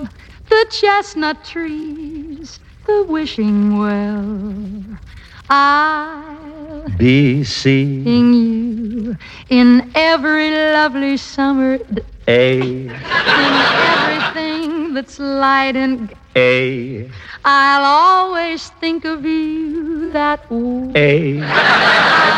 the chestnut trees, the wishing well. I'll be seeing you in every lovely summer in everything that's light and a I'll always think of you that way.